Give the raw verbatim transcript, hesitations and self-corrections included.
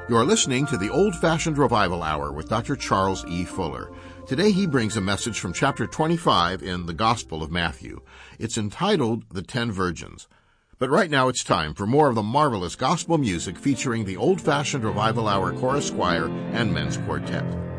You're listening to the Old-Fashioned Revival Hour with Doctor Charles E. Fuller. Today he brings a message from chapter twenty-five in the Gospel of Matthew. It's entitled The Ten Virgins. But right now it's time for more of the marvelous gospel music featuring the Old-Fashioned Revival Hour Chorus Choir and Men's Quartet.